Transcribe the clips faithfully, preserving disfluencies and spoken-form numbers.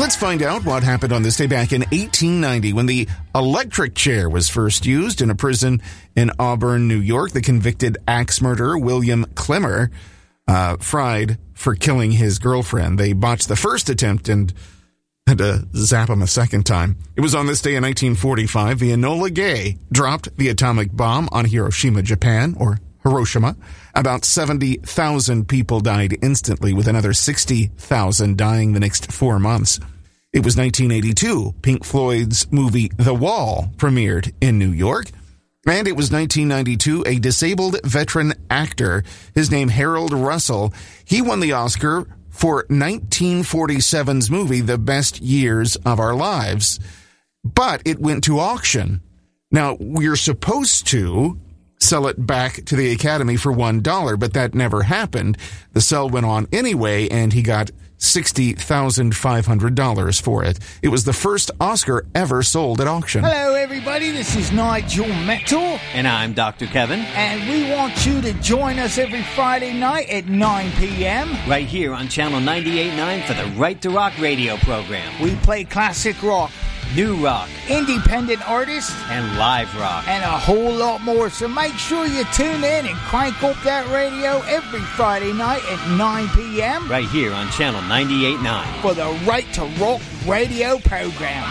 Let's find out what happened on this day back in eighteen ninety when the electric chair was first used in a prison in Auburn, New York. The convicted axe murderer, William Clemmer, uh, fried for killing his girlfriend. They botched the first attempt and had to zap him a second time. It was on this day in nineteen forty-five, the Enola Gay dropped the atomic bomb on Hiroshima, Japan, or Hiroshima. About seventy thousand people died instantly, with another sixty thousand dying the next four months. It was nineteen eighty-two. Pink Floyd's movie The Wall premiered in New York. And it was nineteen ninety-two, a disabled veteran actor, his name Harold Russell, he won the Oscar for nineteen forty-seven's movie The Best Years of Our Lives. But it went to auction. Now, we're supposed to sell it back to the Academy for one dollar, but that never happened. The sale went on anyway, and he got sixty thousand five hundred dollars for it. It was the first Oscar ever sold at auction. Hello, everybody. This is Nigel Metal. And I'm Doctor Kevin. And we want you to join us every Friday night at nine p.m. right here on Channel ninety-eight point nine for the Right to Rock radio program. We play classic rock, new rock, independent artists, and live rock, and a whole lot more. So make sure you tune in and crank up that radio every Friday night at nine p.m. right here on Channel ninety-eight point nine for the Right to Rock radio program.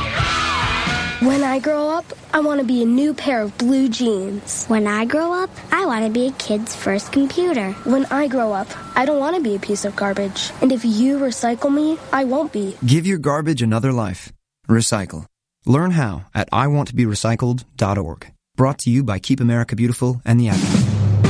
When I grow up, I want to be a new pair of blue jeans. When I grow up, I want to be a kid's first computer. When I grow up, I don't want to be a piece of garbage. And if you recycle me, I won't be. Give your garbage another life. Recycle. Learn how at I want to be recycled dot org. Brought to you by Keep America Beautiful and the Advocate.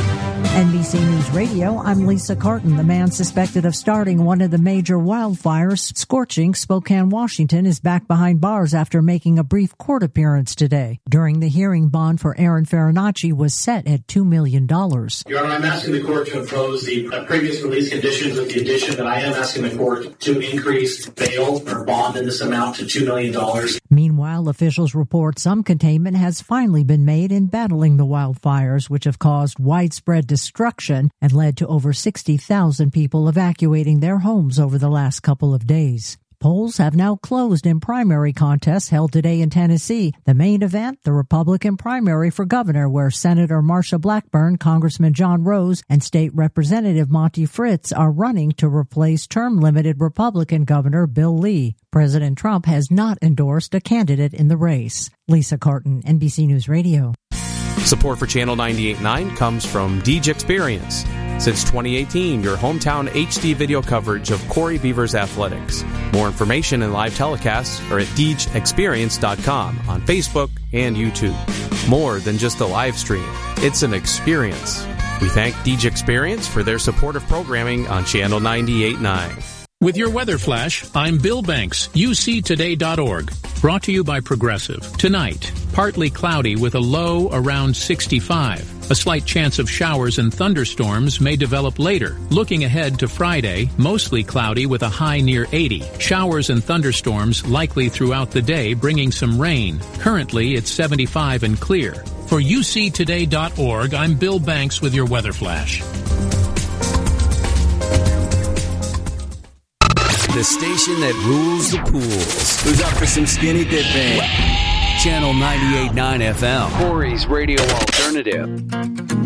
N B C News Radio, I'm Lisa Carton. The man suspected of starting one of the major wildfires scorching Spokane, Washington, is back behind bars after making a brief court appearance today. During the hearing, bond for Aaron Farinacci was set at two million dollars. Your Honor, I'm asking the court to impose the uh, previous release conditions with the addition that I am asking the court to increase bail or bond in this amount to two million dollars. Meanwhile, officials report some containment has finally been made in battling the wildfires, which have caused widespread destruction and led to over sixty thousand people evacuating their homes over the last couple of days. Polls have now closed in primary contests held today in Tennessee. The main event, the Republican primary for governor, where Senator Marsha Blackburn, Congressman John Rose, and State Representative Monty Fritz are running to replace term-limited Republican Governor Bill Lee. President Trump has not endorsed a candidate in the race. Lisa Carton, N B C News Radio. Support for Channel ninety-eight point nine comes from Deej Experience. Since twenty eighteen, your hometown H D video coverage of Corey Beavers athletics. More information and live telecasts are at deej experience dot com on Facebook and YouTube. More than just a live stream, it's an experience. We thank Deej Experience for their support of programming on Channel ninety-eight point nine. With your weather flash, I'm Bill Banks, U C today dot org. Brought to you by Progressive. Tonight, partly cloudy with a low around sixty-five. A slight chance of showers and thunderstorms may develop later. Looking ahead to Friday, mostly cloudy with a high near eighty. Showers and thunderstorms likely throughout the day, bringing some rain. Currently, it's seventy-five and clear. For U C today dot org, I'm Bill Banks with your weather flash. The station that rules the pools. Who's up for some skinny dipping? Channel ninety-eight point nine F M. Corey's Radio Alternative.